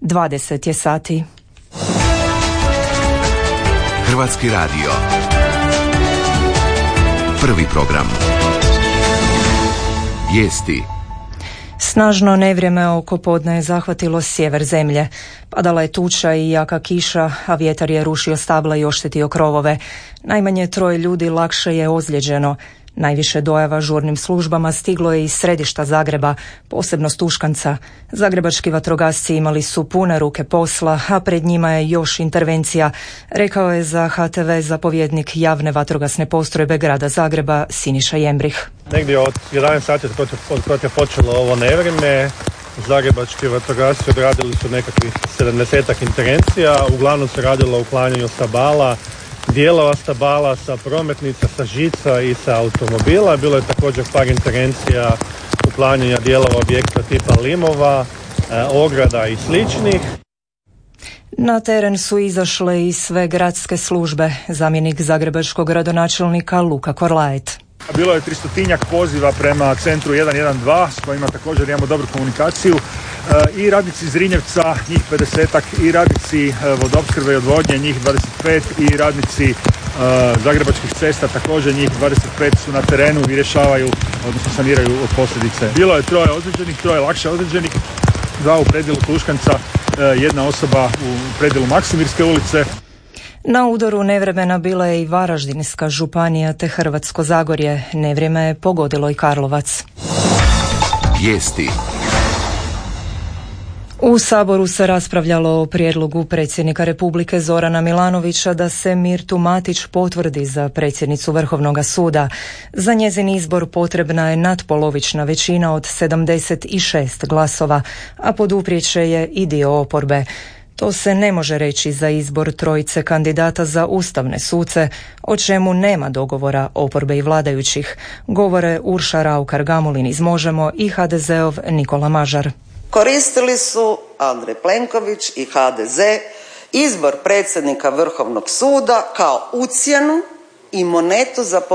20 je sati. Hrvatski radio. Prvi program. Vijesti. Snažno nevrijeme oko podne je zahvatilo sjever zemlje. Padala je tuča i jaka kiša, a vjetar je rušio stabla i oštetio krovove. Najmanje 3 ljudi lakše je ozlijeđeno. Najviše dojava žurnim službama stiglo je iz središta Zagreba, posebno Stuškanca. Zagrebački vatrogasci imali su pune ruke posla, a pred njima je još intervencija, rekao je za HTV zapovjednik javne vatrogasne postrojbe grada Zagreba Siniša Jembrih. Negdje od 11 sati od kada je počelo ovo nevrijeme, zagrebački vatrogasci odradili su nekakvih 70-ak intervencija. Uglavnom se radilo o uklanjanju stabala, dijelova stabala sa prometnica, sa žica i sa automobila. Bilo je također par intervencija uklanjanja dijelova objekta tipa limova, ograda i sličnih. Na teren su izašle i sve gradske službe, zamjenik zagrebačkog gradonačelnika Luka Korlaet. Bilo je 300-tinjak poziva prema centru 112 s kojima također imamo dobru komunikaciju. I radnici Zrinjevca, njih 50-ak, i radnici vodoopskrbe i odvodnje, njih 25, i radnici Zagrebačkih cesta, također njih 25 su na terenu i rješavaju, odnosno saniraju od posljedice. Bilo je 3 ozlijeđenih, 3 lakše ozlijeđenih, 2 u predjelu Tuškanca, 1 osoba u predjelu Maksimirske ulice. Na udaru nevremena bila je i Varaždinska županija te Hrvatsko Zagorje. Nevrijeme je pogodilo i Karlovac. Vijesti. U Saboru se raspravljalo o prijedlogu predsjednika Republike Zorana Milanovića da se Mirtu Matić potvrdi za predsjednicu Vrhovnog suda. Za njezin izbor potrebna je natpolovična većina od 76 glasova, a poduprijet će je i dio oporbe. To se ne može reći za izbor 3 kandidata za ustavne suce, o čemu nema dogovora oporbe i vladajućih, govore Urša Raukar-Gamulin iz Možemo i HDZ-ov Nikola Mažar. Koristili su Andrej Plenković i HDZ izbor predsjednika Vrhovnog suda kao ucjenu i monetu za